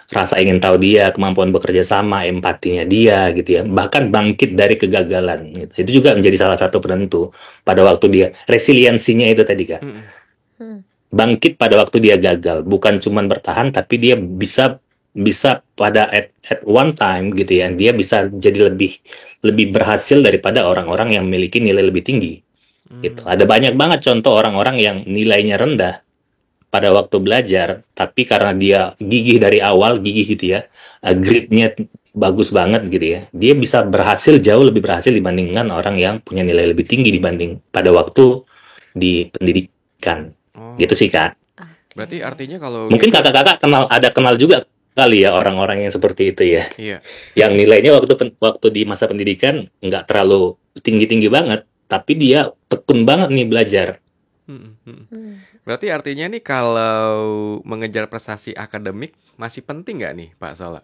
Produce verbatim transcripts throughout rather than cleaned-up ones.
rasa ingin tahu dia, kemampuan bekerja sama, empatinya dia gitu ya, bahkan bangkit dari kegagalan gitu. Itu juga menjadi salah satu penentu pada waktu dia resiliensinya itu tadi Kak. Mm-mm. Hmm. Bangkit pada waktu dia gagal, bukan cuman bertahan tapi dia bisa bisa pada at, at one time gitu ya, dia bisa jadi lebih lebih berhasil daripada orang-orang yang memiliki nilai lebih tinggi gitu. Mm. Ada banyak banget contoh orang-orang yang nilainya rendah pada waktu belajar, tapi karena dia gigih dari awal, gigih gitu ya, uh, gritnya bagus banget gitu ya, dia bisa berhasil jauh lebih berhasil dibandingkan orang yang punya nilai lebih tinggi dibanding pada waktu di pendidikan. Gitu Oh, sih Kak. berarti Oke. artinya kalau Mungkin gitu, kakak-kakak kenal ada kenal juga kali ya orang-orang yang seperti itu ya, iya. yang nilainya waktu pen- waktu di masa pendidikan nggak terlalu tinggi-tinggi banget, tapi dia tekun banget nih belajar. Mm-mm, mm-mm. Hmm. Berarti artinya nih kalau mengejar prestasi akademik masih penting nggak nih, Pak Sola?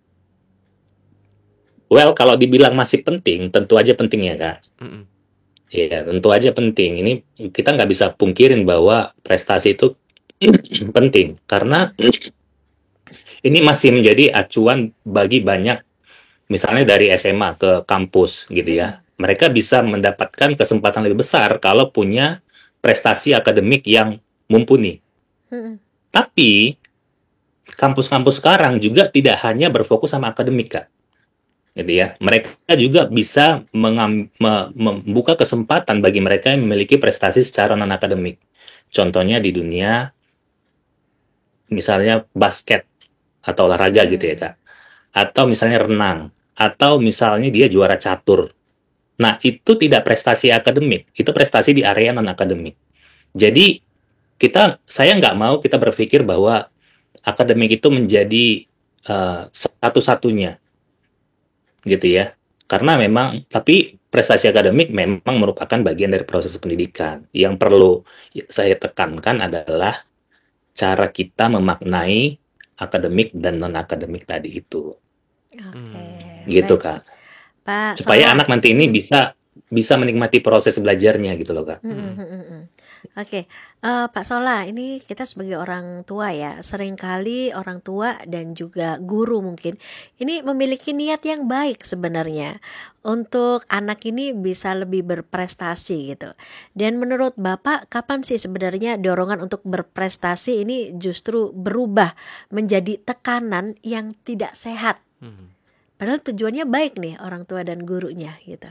Well, kalau dibilang masih penting, tentu aja penting ya Kak. Mm-mm. Iya, tentu aja penting. Ini kita nggak bisa pungkirin bahwa prestasi itu penting, karena ini masih menjadi acuan bagi banyak, misalnya dari S M A ke kampus gitu Hmm. ya. Mereka bisa mendapatkan kesempatan lebih besar kalau punya prestasi akademik yang mumpuni. Hmm. Tapi kampus-kampus sekarang juga tidak hanya berfokus sama akademik, Kak. Gitu ya. Mereka juga bisa mengam- me- membuka kesempatan bagi mereka yang memiliki prestasi secara non akademik. Contohnya di dunia misalnya basket atau olahraga gitu ya Hmm. Kak. Atau misalnya renang, atau misalnya dia juara catur. Nah, itu tidak prestasi akademik, itu prestasi di area non akademik. Jadi kita saya nggak mau kita berpikir bahwa akademik itu menjadi uh, satu-satunya gitu ya. Karena memang, tapi prestasi akademik memang merupakan bagian dari proses pendidikan. Yang perlu saya tekankan adalah cara kita memaknai akademik dan non akademik tadi itu, Oke, Hmm. gitu baik. Kak. Pak Supaya Sola. anak nanti ini Hmm. bisa bisa menikmati proses belajarnya gitu loh Kak. Hmm, hmm, Mm-mm. hmm, hmm. Oke, eh, Pak Sola, ini kita sebagai orang tua ya, seringkali orang tua dan juga guru mungkin ini memiliki niat yang baik sebenarnya untuk anak ini bisa lebih berprestasi gitu. Dan menurut Bapak, kapan sih sebenarnya dorongan untuk berprestasi ini justru berubah menjadi tekanan yang tidak sehat? Mm. Padahal tujuannya baik nih orang tua dan gurunya gitu.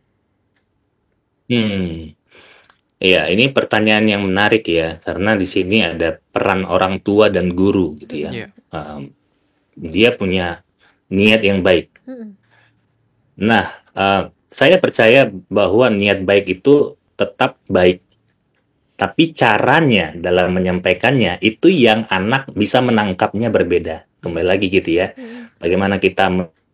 Hmm. Iya, ini pertanyaan yang menarik ya, karena di sini ada peran orang tua dan guru gitu ya. Hmm, Iya. Um, dia punya niat yang baik. hmm, Nah, uh, saya percaya bahwa niat baik itu tetap baik, tapi caranya dalam menyampaikannya itu yang anak bisa menangkapnya berbeda. Kembali Mm. lagi gitu ya, hmm, bagaimana kita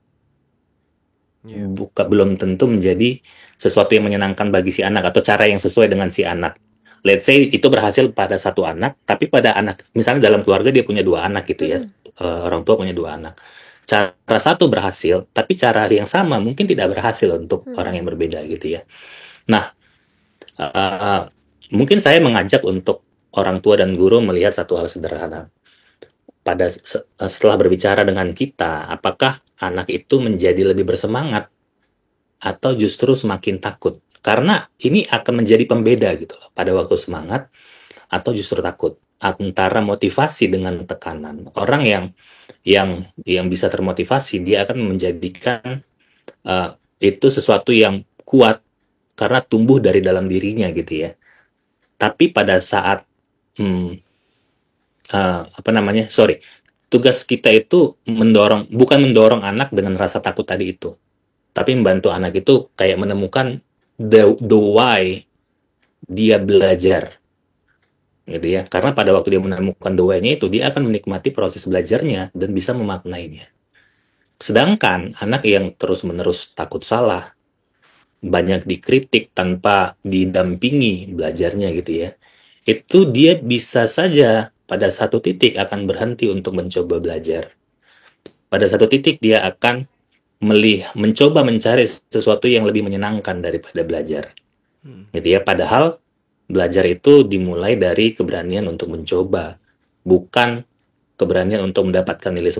Iya. buka belum tentu menjadi sesuatu yang menyenangkan bagi si anak atau cara yang sesuai dengan si anak. Let's say itu berhasil pada satu anak, tapi pada anak, misalnya dalam keluarga dia punya dua anak gitu ya, hmm, eh, orang tua punya dua anak. Cara satu berhasil, tapi cara yang sama mungkin tidak berhasil untuk orang hmm, yang berbeda gitu ya. Nah, eh, mungkin saya mengajak untuk orang tua dan guru melihat satu hal sederhana. Pada se- setelah berbicara dengan kita, apakah anak itu menjadi lebih bersemangat atau justru semakin takut? Karena ini akan menjadi pembeda gitu loh, pada waktu semangat atau justru takut, antara motivasi dengan tekanan. Orang yang yang yang bisa termotivasi, dia akan menjadikan uh, itu sesuatu yang kuat karena tumbuh dari dalam dirinya gitu ya. Tapi pada saat hmm, uh, apa namanya, sorry, tugas kita itu mendorong, bukan mendorong anak dengan rasa takut tadi itu, tapi membantu anak itu kayak menemukan the the why dia belajar gitu ya. Karena pada waktu dia menemukan the why-nya itu, dia akan menikmati proses belajarnya dan bisa memaknainya. Sedangkan anak yang terus-menerus takut salah, banyak dikritik tanpa didampingi belajarnya gitu ya, itu dia bisa saja pada satu titik akan berhenti untuk mencoba belajar. Pada satu titik dia akan melih, mencoba mencari sesuatu yang lebih menyenangkan daripada belajar. Mm. Gitu ya. Padahal belajar itu dimulai dari keberanian untuk mencoba, bukan keberanian untuk mendapatkan nilai